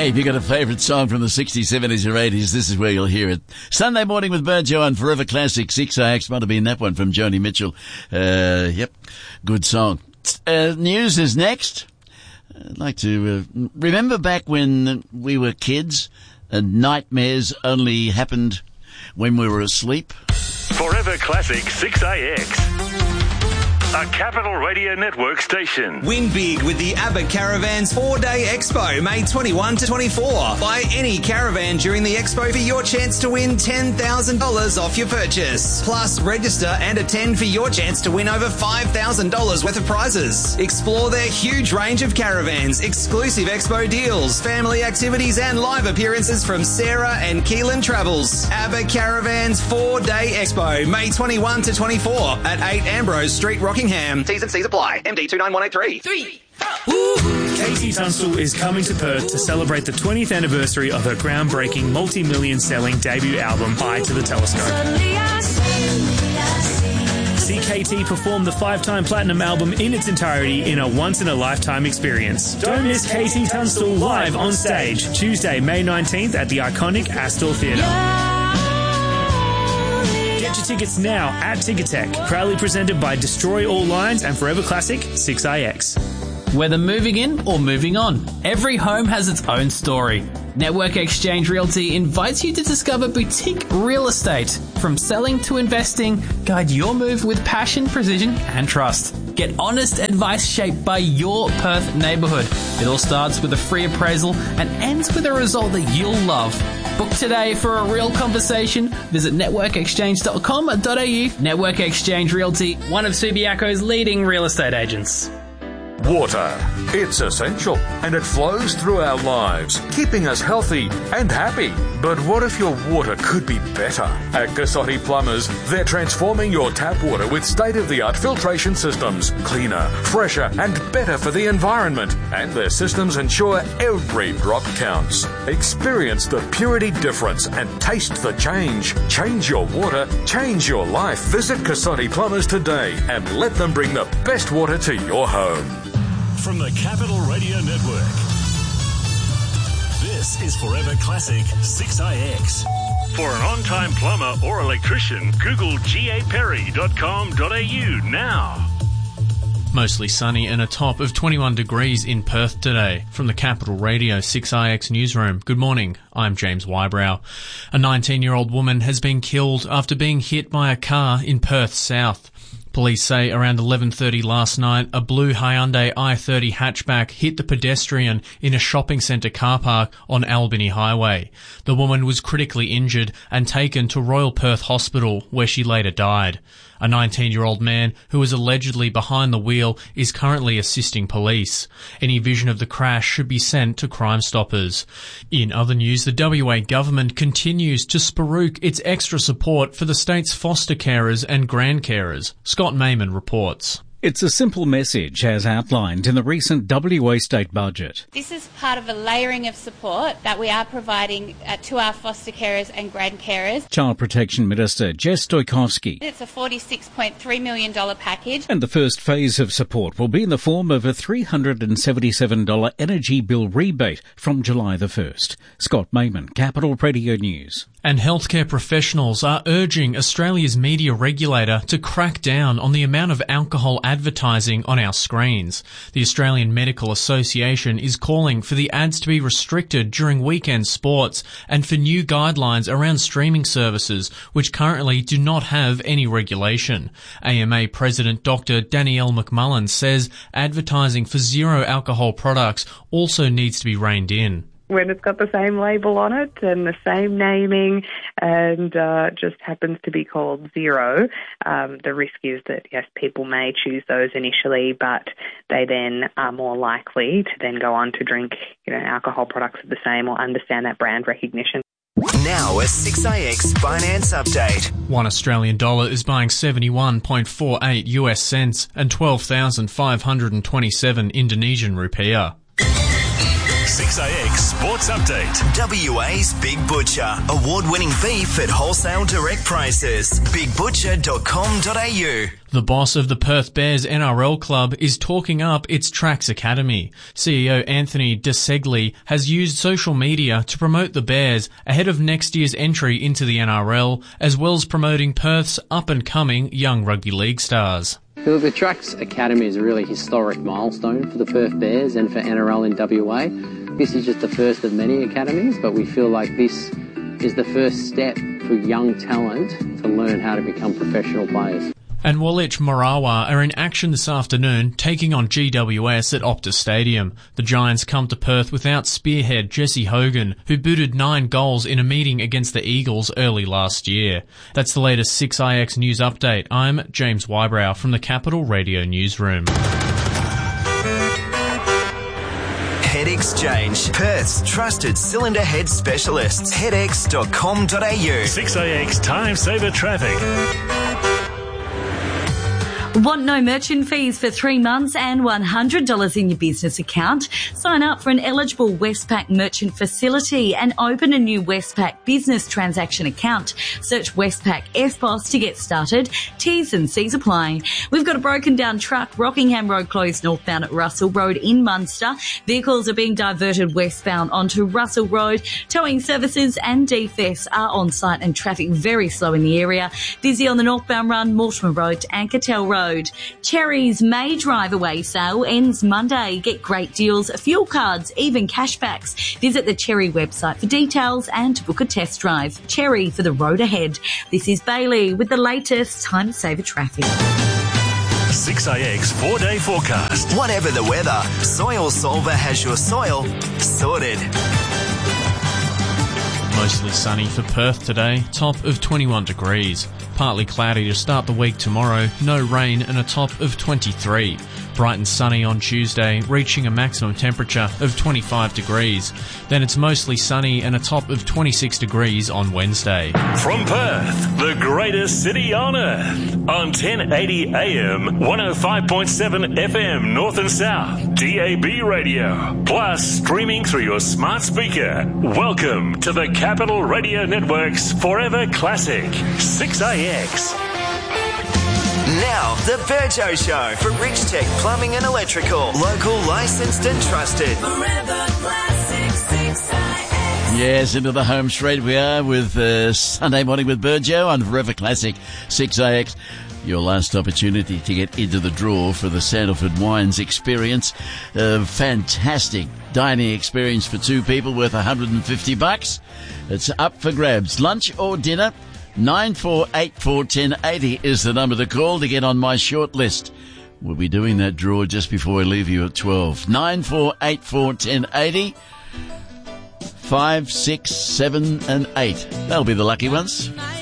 Hey, if you got a favourite song from the 60s, 70s or 80s, this is where you'll hear it. Sunday Morning with Burjo on Forever Classic 6AX. Might have been that one from Joni Mitchell. Yep, good song. News is next. I'd like to remember back when we were kids and nightmares only happened when we were asleep. Forever Classic 6AX. A Capital Radio Network station. Win big with the ABBA Caravans 4-Day Expo, May 21 to 24. Buy any caravan during the expo for your chance to win $10,000 off your purchase. Plus, register and attend for your chance to win over $5,000 worth of prizes. Explore their huge range of caravans, exclusive expo deals, family activities and live appearances from Sarah and Keelan Travels. ABBA Caravans 4-Day Expo, May 21 to 24 at 8 Ambrose Street, Rockingham. T's and C's apply. MD 29183. 3. KT Tunstall is coming to Perth to celebrate the 20th anniversary of her groundbreaking multi-million selling debut album, Eye to the Telescope. See KT perform the 5-time platinum album in its entirety in a once-in-a-lifetime experience. Don't miss KT Tunstall live on stage, Tuesday, May 19th at the iconic Astor Theatre. Get your tickets now at Ticketek. Proudly presented by Destroy All Lines and Forever Classic 6IX. Whether moving in or moving on, every home has its own story. Network Exchange Realty invites you to discover boutique real estate. From selling to investing, guide your move with passion, precision and trust. Get honest advice shaped by your Perth neighbourhood. It all starts with a free appraisal and ends with a result that you'll love. Book today for a real conversation. Visit networkexchange.com.au. Network Exchange Realty, one of Subiaco's leading real estate agents. Water. It's essential and it flows through our lives, keeping us healthy and happy. But what if your water could be better? At Cassotti Plumbers, they're transforming your tap water with state-of-the-art filtration systems, cleaner, fresher and better for the environment. And their systems ensure every drop counts. Experience the purity difference and taste the change. Change your water, change your life. Visit Cassotti Plumbers today and let them bring the best water to your home. From the Capital Radio Network, this is Forever Classic 6IX. For an on-time plumber or electrician, Google gaperry.com.au now. Mostly sunny and a top of 21 degrees in Perth today. From the Capital Radio 6IX newsroom, good morning, I'm James Wybrow. A 19-year-old woman has been killed after being hit by a car in Perth South. Police say around 11:30 last night, a blue Hyundai i30 hatchback hit the pedestrian in a shopping centre car park on Albany Highway. The woman was critically injured and taken to Royal Perth Hospital, where she later died. A 19-year-old man who was allegedly behind the wheel is currently assisting police. Any vision of the crash should be sent to Crime Stoppers. In other news, the WA government continues to spruik its extra support for the state's foster carers and grand carers. Scott Mayman reports. It's a simple message as outlined in the recent WA state budget. This is part of a layering of support that we are providing to our foster carers and grand carers. Child Protection Minister Jess Stoikovsky. It's a $46.3 million package. And the first phase of support will be in the form of a $377 energy bill rebate from July the 1st. Scott Mayman, Capital Radio News. And healthcare professionals are urging Australia's media regulator to crack down on the amount of alcohol advertising on our screens. The Australian Medical Association is calling for the ads to be restricted during weekend sports and for new guidelines around streaming services, which currently do not have any regulation. AMA President Dr. Danielle McMullen says advertising for zero alcohol products also needs to be reined in. When it's got the same label on it and the same naming and just happens to be called zero, the risk is that, yes, people may choose those initially, but they then are more likely to then go on to drink, alcohol products of the same or understand that brand recognition. Now a 6IX finance update. $1 Australian is buying 71.48 US cents and 12,527 Indonesian rupiah. 6AX Sports Update. WA's Big Butcher. Award-winning beef at wholesale direct prices. BigButcher.com.au. The boss of the Perth Bears NRL club is talking up its Tracks Academy. CEO Anthony DeSegli has used social media to promote the Bears ahead of next year's entry into the NRL, as well as promoting Perth's up-and-coming young rugby league stars. The Tracks Academy is a really historic milestone for the Perth Bears and for NRL in WA. This is just the first of many academies, but we feel like this is the first step for young talent to learn how to become professional players. And Woolwich Morawa are in action this afternoon, taking on GWS at Optus Stadium. The Giants come to Perth without spearhead Jesse Hogan, who booted 9 goals in a meeting against the Eagles early last year. That's the latest 6IX News Update. I'm James Wybrow from the Capital Radio Newsroom. Head Exchange, Perth's trusted cylinder head specialists. Headex.com.au. 6AX Time Saver Traffic. Want no merchant fees for 3 months and $100 in your business account? Sign up for an eligible Westpac merchant facility and open a new Westpac business transaction account. Search Westpac FBOSS to get started. T's and C's apply. We've got a broken down truck, Rockingham Road closed northbound at Russell Road in Munster. Vehicles are being diverted westbound onto Russell Road. Towing services and DFS are on site and traffic very slow in the area. Busy on the northbound run, Mortimer Road to Ankertel Road. Cherry's May Drive Away sale ends Monday. Get great deals, fuel cards, even cashbacks. Visit the Cherry website for details and to book a test drive. Cherry for the road ahead. This is Bailey with the latest Time Saver Traffic. 6AX 4-day forecast. Whatever the weather, Soil Solver has your soil sorted. Mostly sunny for Perth today, top of 21 degrees. Partly cloudy to start the week tomorrow, no rain and a top of 23. Bright and sunny on Tuesday, reaching a maximum temperature of 25 degrees. Then it's mostly sunny and a top of 26 degrees on Wednesday. From Perth, the greatest city on earth. On 1080 AM, 105.7 FM North and South, DAB radio. Plus streaming through your smart speaker. Welcome to the Capital Radio Network's Forever Classic, 6AX. Now, the Virgo Show for Rich Tech Plumbing and Electrical. Local, licensed and trusted. Forever Classic 6IX. Yes, into the home straight we are with Sunday Morning with Virgo on Forever Classic 6AX. Your last opportunity to get into the draw for the Sandalford Wines experience. A fantastic dining experience for 2 people worth $150. It's up for grabs. Lunch or dinner? 94841080 is the number to call to get on my short list. We'll be doing that draw just before I leave you at 12. 94841080. 5, 6, 7 and 8. That'll be the lucky ones.